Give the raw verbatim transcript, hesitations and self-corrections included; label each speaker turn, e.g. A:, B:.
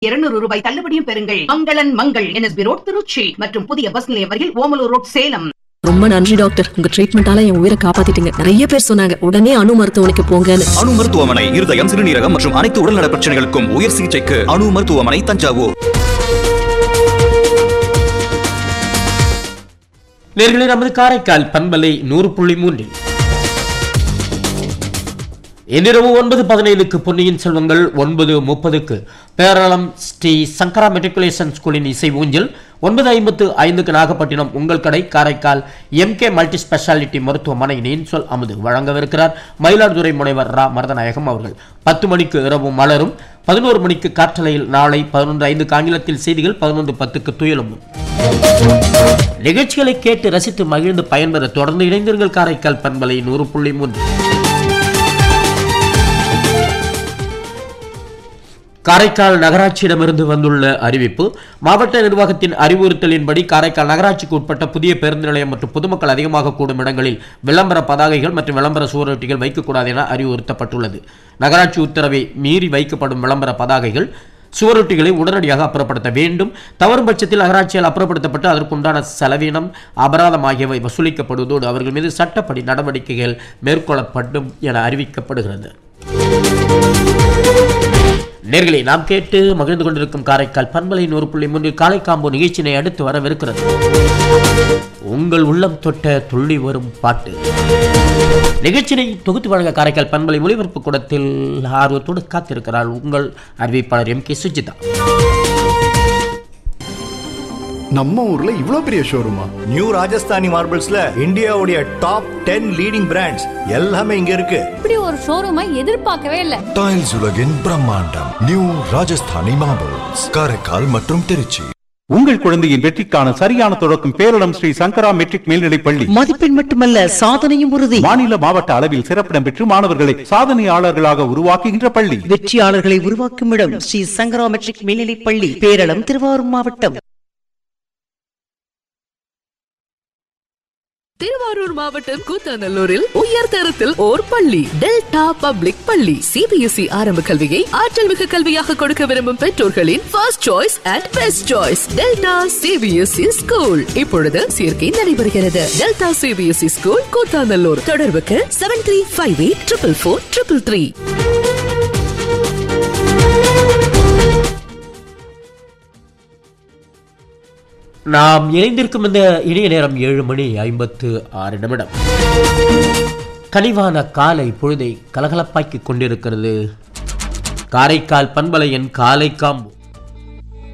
A: இருநூறு ரூபாய் தள்ளுபடியும் பெறுங்கள். மங்களன் மங்கள் என்எஸ்பி ரோட் திருச்சி மற்றும் புதிய பஸ் நிலையம் வரையில் ஓமலூர் ரோட் சேலம்.
B: ரொம்ப நன்றி டாக்டர், உங்க ட்ரீட்மெண்டால என் உயிரை காப்பாத்திட்டீங்க. நிறைய பேர் சொன்னாங்க உடனே அணு மருத்துவமனைக்கு போங்கன்னு.
C: அணு மருத்துவமனை இருதயம், சிறுநீரகம் மற்றும் அனைத்து உடல்நல பிரச்சனைகளுக்கும் உயர் சிகிச்சைக்கு அணு மருத்துவமனை, தஞ்சாவூர்.
D: நேயர்களே, நமது காரைக்கால் பண்பலை நூறு புள்ளி மூன்றில் இன்றிரவு ஒன்பது பதினைந்துக்கு பொன்னியின் செல்வங்கள், ஒன்பது முப்பதுக்கு பேரளம் ஸ்ரீ சங்கரா மெட்ரிகுலேஷன் ஸ்கூலின் இசை ஊஞ்சல், ஒன்பது ஐம்பத்து ஐந்துக்கு நாகப்பட்டினம் உங்கள் கடை Karaikal M K multi speciality மருத்துவமனை நீன்சொல் அமுது வழங்கவிருக்கிறார் மயிலாடுதுறை முனைவர் ரா மருதநாயகம் அவர்கள். பத்து மணிக்கு இரவு மலரும், பதினோரு மணிக்கு காற்றலையில் நாளை, பதினொன்று ஐந்துக்கு ஆங்கிலத்தில் செய்திகள், பதினொன்று பத்துக்கு துயிலும். நிகழ்ச்சிகளை கேட்டு ரசித்து மகிழ்ந்து பயன்பெற தொடர்ந்து இணைந்தீர்கள். காரைக்கால் பண்பலை நூறு புள்ளி மூன்று. காரைக்கால் நகராட்சியிடமிருந்து வந்துள்ள அறிவிப்பு. மாவட்ட நிர்வாகத்தின் அறிவுறுத்தலின்படி காரைக்கால் நகராட்சிக்கு உட்பட்ட புதிய பேருந்து நிலையம் மற்றும் பொதுமக்கள் அதிகமாக கூடும் இடங்களில் விளம்பர பதாகைகள் மற்றும் விளம்பர சுவரொட்டிகள் வைக்கக்கூடாது என அறிவுறுத்தப்பட்டுள்ளது. நகராட்சி உத்தரவை மீறி வைக்கப்படும் விளம்பர பதாகைகள், சுவரொட்டிகளை உடனடியாக அப்புறப்படுத்த வேண்டும். தவறும் பட்சத்தில் நகராட்சியால் அப்புறப்படுத்தப்பட்டு அதற்குண்டான செலவினம், அபராதம் ஆகியவை வசூலிக்கப்படுவதோடு அவர்கள் மீது சட்டப்படி நடவடிக்கைகள் மேற்கொள்ளப்படும் என அறிவிக்கப்படுகிறது. நேர்களை நாம் கேட்டு மகிழ்ந்து கொண்டிருக்கும் காரைக்கால் பண்பலை நூறு புள்ளி மூன்றில் காலை காம்போ நிகழ்ச்சியினை அடுத்து வரவிருக்கிறது. உங்கள் உள்ளம் தொட்ட துள்ளி வரும் பாட்டு நிகழ்ச்சியை தொகுத்து வழங்க காரைக்கால் பண்பலை ஒளிபரப்பு கூடத்தில் ஆர்வத்தோடு காத்திருக்கிறார் உங்கள் அறிவிப்பாளர் எம் கே சுஜிதா.
E: நம்ம ஊர்ல இவ்ளோ பெரிய ஷோரூமா?
F: நியூ ராஜஸ்தானி மார்பிள்ஸ்ல இந்தியாவுடைய டாப் டென் லீடிங் பிராண்ட்ஸ் எல்லாமே இங்க இருக்கு.
G: இப்படி ஒரு ஷோரூமை எதிர்பார்க்கவே இல்ல.
H: டைல்ஸ் உலகின் பிரம்மாண்டம் நியூ ராஜஸ்தானி மார்பிள்ஸ், காரைக்கால் மற்றும் திருச்சி.
I: உங்கள் குழந்தையின் வெற்றிக்கான சரியான தொடக்கம் பேரளம் ஸ்ரீ சங்கரா மெட்ரிக் மேல்நிலைப் பள்ளி.
J: மதிப்பெண் மட்டுமல்ல, சாதனையும் உறுதி.
I: மாநில மாவட்ட அளவில் சிறப்பிடம் பெற்று மாணவர்களை சாதனையாளர்களாக உருவாக்குகின்ற பள்ளி.
J: வெற்றியாளர்களை உருவாக்கும் இடம் ஸ்ரீ சங்கரா மெட்ரிக் மேல்நிலைப் பள்ளி, பேரளம், திருவாரூர் மாவட்டம்.
K: திருவாரூர் மாவட்டம் கூத்தாநல்லூரில் உயர்தரத்தில் ஓர் பள்ளி, டெல்டா பப்ளிக் பள்ளி. சிபிஎஸ்இ ஆரம்ப கல்வியை ஆற்றல் மிகு கல்வியாக கொடுக்க விரும்பும் பெற்றோர்களின் first choice and best choice delta CBSE school. இப்பொழுது சேர்க்கை நடைபெறுகிறது. Delta CBSE school Koothanallur. தொடர்புக்கு seven three five eight triple four triple three.
D: நாம் இணைந்திருக்கும் இந்த இணைய நேரம் ஏழு மணி ஐம்பத்து ஆறு நிமிடம். கனிவான காலை பொழுதை கலகலப்பாக்கி கொண்டிருக்கிறது காரைக்கால் பண்பலையின் காலை காம்பு.